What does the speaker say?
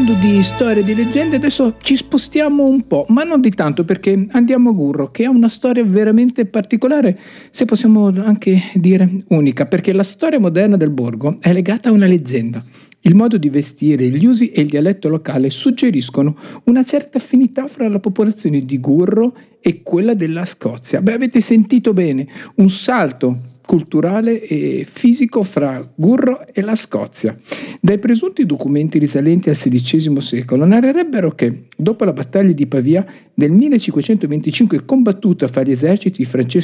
parlando di storie, di leggende, adesso ci spostiamo un po', ma non di tanto, perché andiamo a Gurro, che ha una storia veramente particolare, se possiamo anche dire unica, perché la storia moderna del borgo è legata a una leggenda. Il modo di vestire, gli usi e il dialetto locale suggeriscono una certa affinità fra la popolazione di Gurro e quella della Scozia. Beh, avete sentito bene, un salto culturale e fisico fra Gurro e la Scozia. Dai presunti documenti risalenti al XVI secolo narrerebbero che, dopo la battaglia di Pavia del 1525 combattuta fra gli eserciti francesi